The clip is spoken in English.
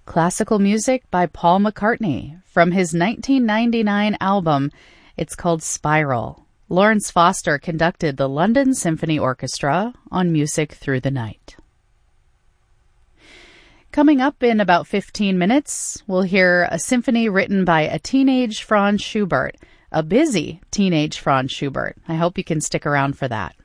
Classical music by Paul McCartney from his 1999 album. It's called Spiral. Lawrence Foster conducted the London Symphony Orchestra on Music Through the Night. Coming up in about 15 minutes, we'll hear a symphony written by a teenage Franz Schubert, a busy teenage Franz Schubert. I hope you can stick around for that.